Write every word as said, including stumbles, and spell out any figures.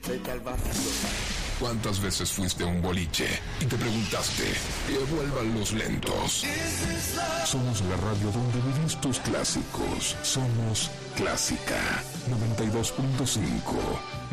vete al vacío. ¿Cuántas veces fuiste a un boliche y te preguntaste que vuelvan los lentos? Somos la radio donde vivís tus clásicos. Somos Clásica noventa y dos punto cinco.